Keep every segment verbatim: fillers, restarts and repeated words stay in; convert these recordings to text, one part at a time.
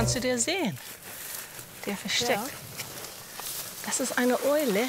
kannst du der sehen? Der versteckt. Ja. Das ist eine Eule.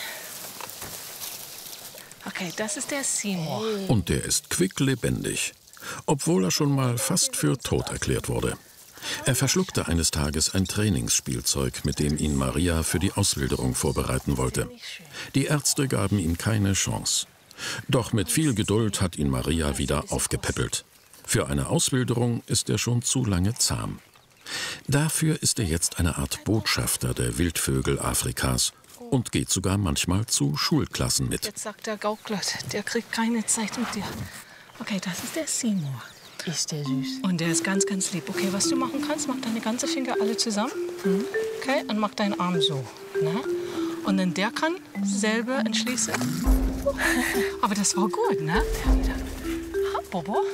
Okay, das ist der Seymour. Hey. Und der ist quicklebendig, obwohl er schon mal fast für tot erklärt wurde. Er verschluckte eines Tages ein Trainingsspielzeug, mit dem ihn Maria für die Auswilderung vorbereiten wollte. Die Ärzte gaben ihm keine Chance. Doch mit viel Geduld hat ihn Maria wieder aufgepäppelt. Für eine Auswilderung ist er schon zu lange zahm. Dafür ist er jetzt eine Art Botschafter der Wildvögel Afrikas und geht sogar manchmal zu Schulklassen mit. Jetzt sagt der Gauklot, der kriegt keine Zeit mit dir. Okay, das ist der Seymour. Ist der süß. Und der ist ganz, ganz lieb. Okay, was du machen kannst, mach deine ganzen Finger alle zusammen. Mhm. Okay, und mach deinen Arm so. Ne? Und dann der kann selber entschließen. Aber das war gut, ne? Der wieder. Ha, Bobo.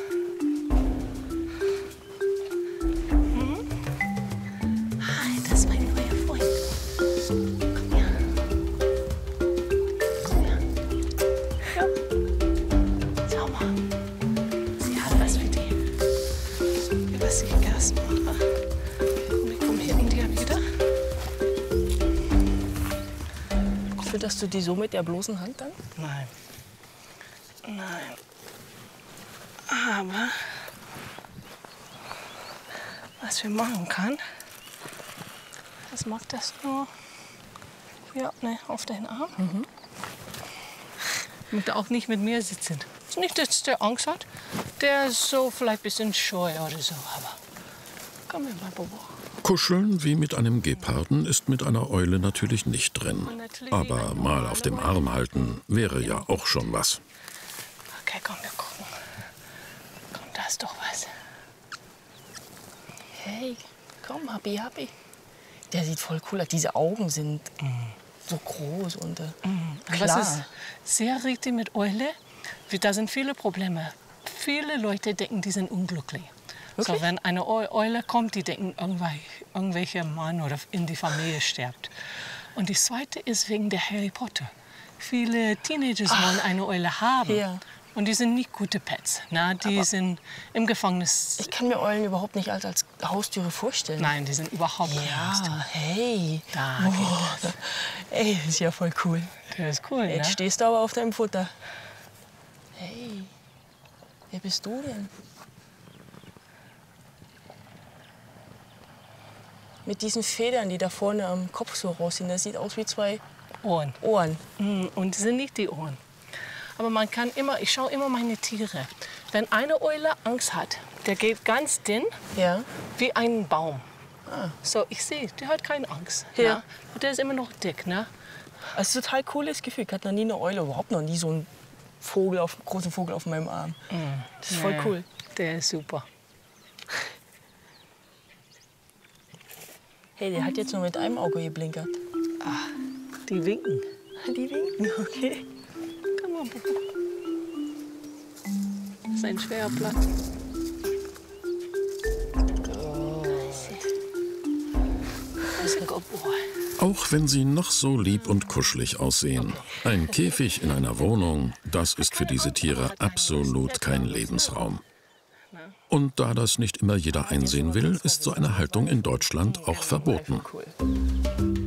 Mhm. Hi, das ist mein neuer Freund. Komm her. Komm her. Ja. Schau mal. Sie hat was für dich. Was ich erst mache. Komm, ich komme hinter dir wieder. Fütterst du die so mit der bloßen Hand dann? Nein. Nein. Aber was wir machen kann, das macht das nur hier ne, auf deinen Arm. Mhm. Damit er auch nicht mit mir sitzen. Es ist nicht, dass der Angst hat. Der ist so vielleicht ein bisschen scheu oder so. Aber komm her, mein Bobo. Kuscheln wie mit einem Geparden ist mit einer Eule natürlich nicht drin. Aber mal auf dem Arm halten wäre ja auch schon was. Okay, komm, wir gucken. Komm, da ist doch was. Hey, komm, happy, happy. Der sieht voll cool aus. Diese Augen sind mm. so groß und äh, mm. klar. Was ist sehr richtig mit Eule? Da sind viele Probleme. Viele Leute denken, die sind unglücklich. Okay. So, wenn eine Eule kommt, die denken, irgendwelcher Mann oder in die Familie stirbt. Und das Zweite ist wegen der Harry Potter. Viele Teenagers Ach. wollen eine Eule haben. Ja. Und die sind nicht gute Pets. Na, die Aber sind im Gefängnis. Ich kann mir Eulen überhaupt nicht als, als Haustiere vorstellen. Nein, die sind überhaupt keine Ja, Haustiere. hey. Da Oh, geht das. Ey, das ist ja voll cool. Das ist cool, Jetzt ne? stehst du aber auf deinem Futter. Hey, wer bist du denn? Mit diesen Federn, die da vorne am Kopf so rausziehen, das sieht aus wie zwei Ohren. Ohren. Und die sind nicht die Ohren. Aber man kann immer, ich schaue immer meine Tiere. Wenn eine Eule Angst hat, der geht ganz dünn, Ja. wie ein Baum. Ah. So, ich sehe, der hat keine Angst. Ja. Ne? Und der ist immer noch dick, ne? Das ist ein total cooles Gefühl. Ich hatte noch nie eine Eule, überhaupt noch nie so einen Vogel auf, großen Vogel auf meinem Arm. Mm. Das ist voll Ja, cool. Der ist super. Hey, der hat jetzt nur mit einem Auge geblinkert. Ah, die winken. Die winken, okay. Komm mal, Bobo. Das ist ein schwerer Platz. Das ist ein Good Boy. Auch wenn sie noch so lieb und kuschelig aussehen. Ein Käfig in einer Wohnung, das ist für diese Tiere absolut kein Lebensraum. Und da das nicht immer jeder einsehen will, ist so eine Haltung in Deutschland auch verboten. Cool.